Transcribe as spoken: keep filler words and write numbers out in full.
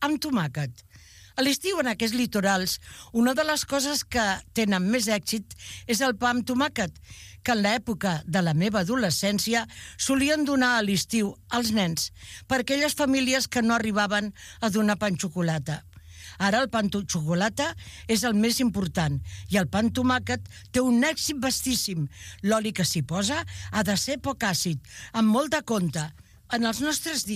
amb tomàquet. A l'estiu, en aquests litorals, una de les coses que tenen més èxit és el pa amb tomàquet, que en l'època de la meva adolescència solien donar a l'estiu als nens, per aquelles famílies que no arribaven a donar pa amb xocolata. Ara el pa amb xocolata és el més important i el pa amb tomàquet té un èxit vastíssim. L'oli que s'hi posa ha de ser poc àcid, amb molt de compte. En els nostres dies